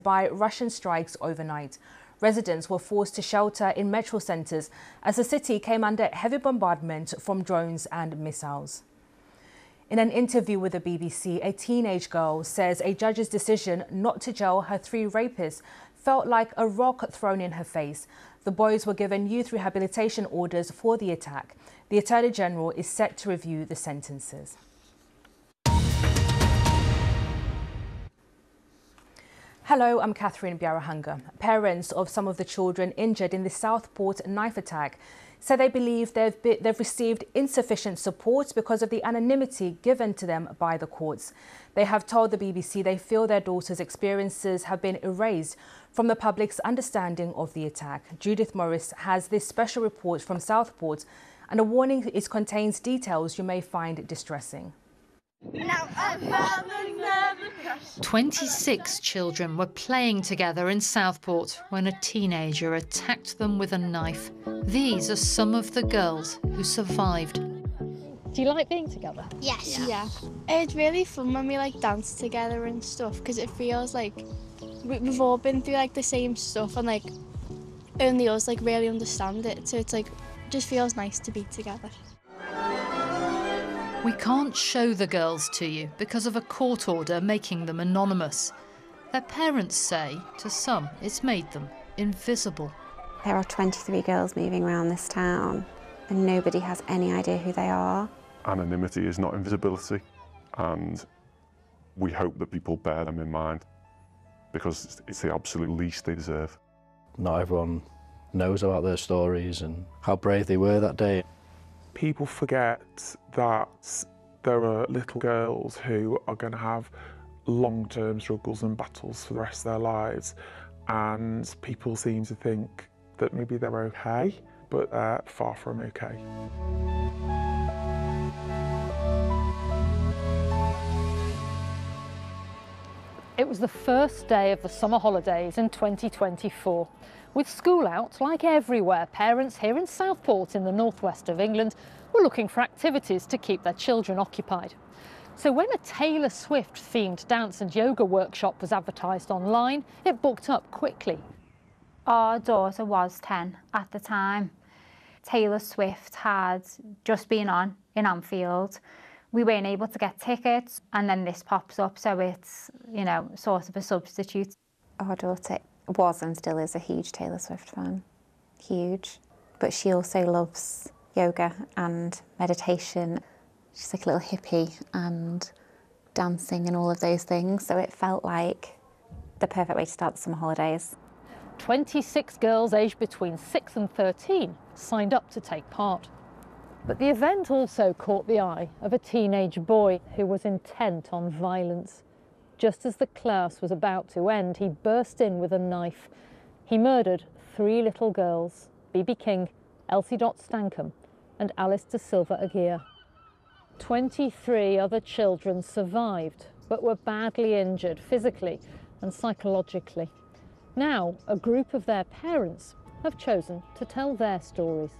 by Russian strikes overnight. Residents were forced to shelter in metro centres as the city came under heavy bombardment from drones and missiles. In an interview with the BBC, a teenage girl says a judge's decision not to jail her 3 rapists felt like a rock thrown in her face. The boys were given youth rehabilitation orders for the attack. The Attorney General is set to review the sentences. Hello, I'm Catherine Biarahanga. Parents of some of the children injured in the Southport knife attack say they believe they've received insufficient support because of the anonymity given to them by the courts. They have told the BBC they feel their daughters' experiences have been erased from the public's understanding of the attack. Judith Morris has this special report from Southport, and a warning it contains details you may find distressing. 26 children were playing together in Southport when a teenager attacked them with a knife. These are some of the girls who survived. Do you like being together? Yes. Yeah. It's really fun when we dance together and stuff, because it feels like we've all been through the same stuff, and only us really understand it. So it's just feels nice to be together. We can't show the girls to you because of a court order making them anonymous. Their parents say, to some, it's made them invisible. There are 23 girls moving around this town and nobody has any idea who they are. Anonymity is not invisibility, and we hope that people bear them in mind because it's the absolute least they deserve. Not everyone knows about their stories and how brave they were that day. People forget that there are little girls who are going to have long-term struggles and battles for the rest of their lives, and people seem to think that maybe they're okay, but they're far from okay. It was the first day of the summer holidays in 2024. With school out, like everywhere, parents here in Southport in the northwest of England were looking for activities to keep their children occupied. So when a Taylor Swift themed dance and yoga workshop was advertised online, it booked up quickly. Our daughter was 10 at the time. Taylor Swift had just been on in Anfield. We weren't able to get tickets, and then this pops up, so it's, sort of a substitute. Our daughter was and still is a huge Taylor Swift fan, huge. But she also loves yoga and meditation. She's like a little hippie and dancing and all of those things, so it felt like the perfect way to start the summer holidays. 26 girls aged between 6 and 13 signed up to take part. But the event also caught the eye of a teenage boy who was intent on violence. Just as the class was about to end, he burst in with a knife. He murdered 3 little girls, B.B. King, Elsie Dot Stankham and Alice De Silva Aguirre. 23 other children survived, but were badly injured physically and psychologically. Now, a group of their parents have chosen to tell their stories.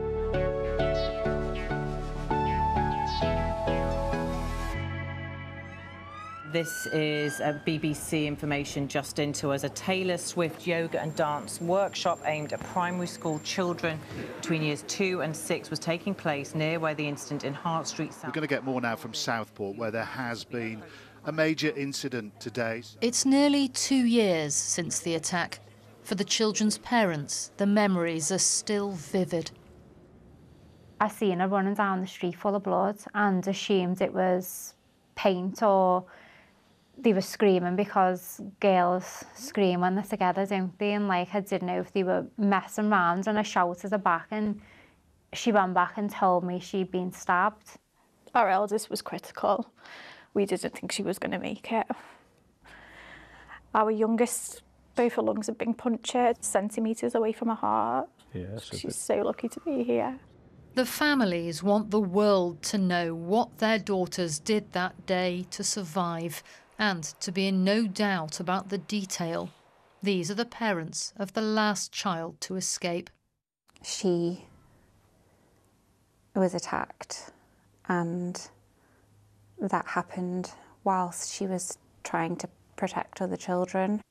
This is BBC information just into us. A Taylor Swift yoga and dance workshop aimed at primary school children between years 2 and 6 was taking place near where the incident in Hart Street. We're going to get more now from Southport, where there has been a major incident today. It's nearly 2 years since the attack. For the children's parents, the memories are still vivid. I seen her running down the street full of blood and assumed it was paint, or they were screaming because girls scream when they're together, don't they? And I didn't know if they were messing around, and I shouted her back and she ran back and told me she'd been stabbed. Our eldest was critical. We didn't think she was going to make it. Our youngest, both her lungs had been punctured centimetres away from her heart. Yeah, she's so lucky to be here. The families want the world to know what their daughters did that day to survive, and to be in no doubt about the detail. These are the parents of the last child to escape. She was attacked, and that happened whilst she was trying to protect other children.